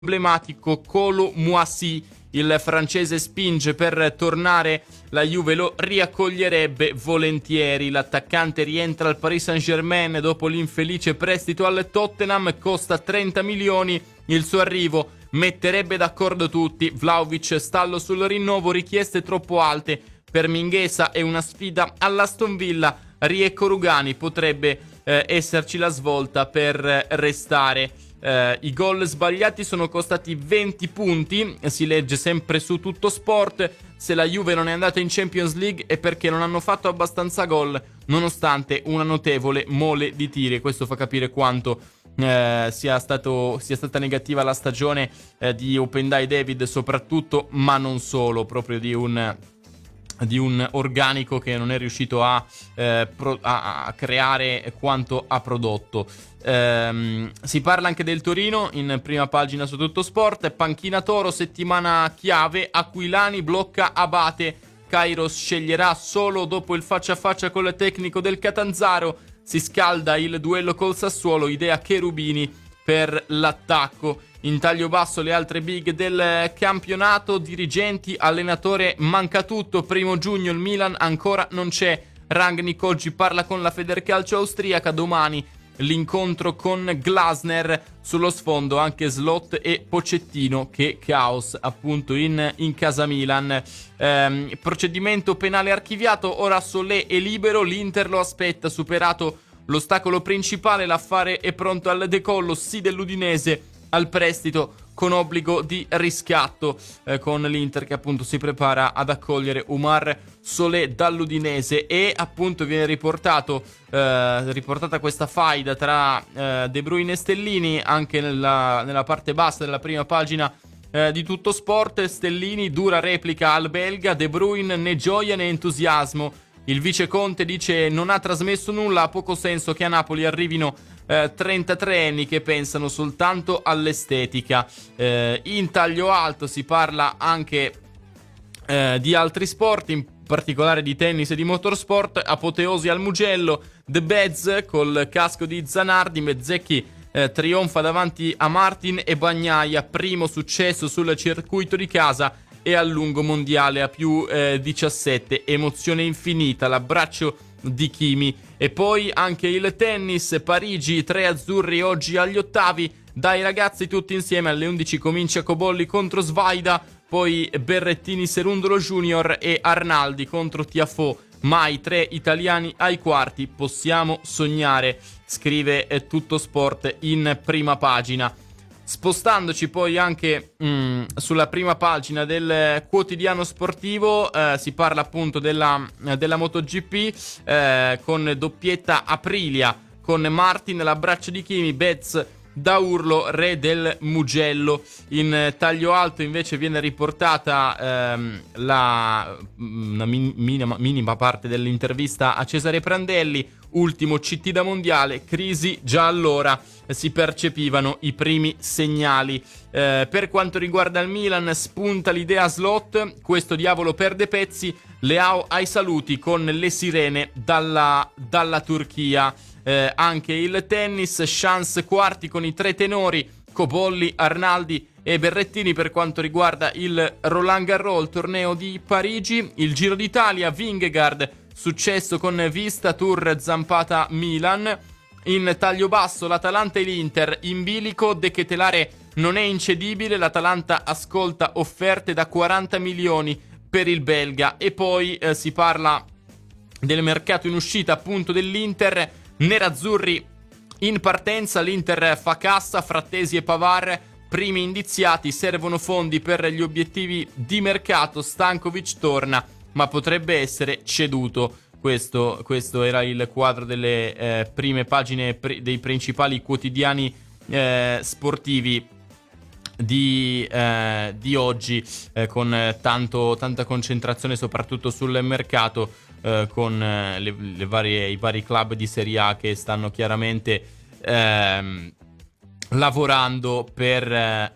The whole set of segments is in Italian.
emblematico Kolo Muasi. Il francese spinge per tornare, la Juve lo riaccoglierebbe volentieri. L'attaccante rientra al Paris Saint-Germain dopo l'infelice prestito al Tottenham, costa 30 milioni. Il suo arrivo metterebbe d'accordo tutti. Vlahovic stallo sul rinnovo, richieste troppo alte per Mingueza e una sfida all'Aston Villa. Riecco Rugani, potrebbe esserci la svolta per restare. I gol sbagliati sono costati 20 punti, si legge sempre su Tutto Sport. Se la Juve non è andata in Champions League è perché non hanno fatto abbastanza gol, nonostante una notevole mole di tiri. Questo fa capire quanto sia stata negativa la stagione di Opendai David soprattutto, ma non solo, proprio di un organico che non è riuscito a creare quanto ha prodotto. Si parla anche del Torino in prima pagina su Tutto Sport. Panchina Toro, settimana chiave. Aquilani blocca Abate. Kairos sceglierà solo dopo il faccia a faccia col tecnico del Catanzaro. Si scalda il duello col Sassuolo, idea Cherubini per l'attacco. In taglio basso le altre big del campionato, dirigenti, allenatore, manca tutto. 1 giugno il Milan ancora non c'è. Rangnick oggi parla con la Federcalcio austriaca, domani l'incontro con Glasner. Sullo sfondo anche Slot e Pochettino, che caos appunto in casa Milan. Procedimento penale archiviato, ora Solé è libero, l'Inter lo aspetta, superato l'ostacolo principale, l'affare è pronto al decollo, sì dell'Udinese al prestito con obbligo di riscatto, con l'Inter che appunto si prepara ad accogliere Oumar Solé dall'Udinese. E appunto viene riportata questa faida tra De Bruyne e Stellini anche nella parte bassa della prima pagina di Tutto Sport. Stellini, dura replica al belga, De Bruyne né gioia né entusiasmo. Il vice Conte dice non ha trasmesso nulla, ha poco senso che a Napoli arrivino 33enni che pensano soltanto all'estetica. In taglio alto si parla anche di altri sport, in particolare di tennis e di motorsport. Apoteosi al Mugello, The Bez col casco di Zanardi. Bezzecchi trionfa davanti a Martin e Bagnaia, primo successo sul circuito di casa e al lungo mondiale a più 17, emozione infinita, l'abbraccio di Kimi. E poi anche il tennis, Parigi, 3 azzurri oggi agli ottavi. Dai ragazzi tutti insieme, alle 11 comincia Cobolli contro Svaida, poi Berrettini Serundolo Junior e Arnaldi contro Tiafoe. Mai 3 italiani ai quarti, possiamo sognare, scrive Tutto Sport in prima pagina. Spostandoci poi anche sulla prima pagina del quotidiano sportivo, si parla appunto della MotoGP con doppietta Aprilia con Martin, l'abbraccio di Kimi, Bez da urlo, re del Mugello. In taglio alto invece viene riportata una minima parte dell'intervista a Cesare Prandelli. Ultimo CT da mondiale, crisi già allora si percepivano i primi segnali. Per quanto riguarda il Milan, spunta l'idea Slot, questo diavolo perde pezzi. Leao ai saluti con le sirene dalla Turchia. Anche il tennis, chance quarti con i 3 tenori, Cobolli, Arnaldi e Berrettini. Per quanto riguarda il Roland Garros, il torneo di Parigi. Il Giro d'Italia, Vingegaard, successo con Vista, Tour, Zampata, Milan. In taglio basso l'Atalanta e l'Inter, in bilico, De Ketelare non è incedibile, l'Atalanta ascolta offerte da 40 milioni per il belga. E poi si parla del mercato in uscita appunto dell'Inter. Nerazzurri in partenza, l'Inter fa cassa, Frattesi e Pavard primi indiziati, servono fondi per gli obiettivi di mercato. Stankovic torna ma potrebbe essere ceduto. Questo era il quadro delle prime pagine dei principali quotidiani sportivi di oggi, con tanta concentrazione soprattutto sul mercato, con i vari club di Serie A che stanno chiaramente lavorando per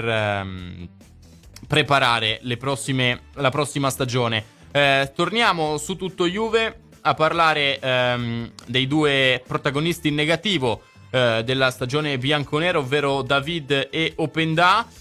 preparare la prossima stagione. Torniamo su Tutto Juve a parlare dei 2 protagonisti in negativo della stagione bianconera, ovvero David e Openda.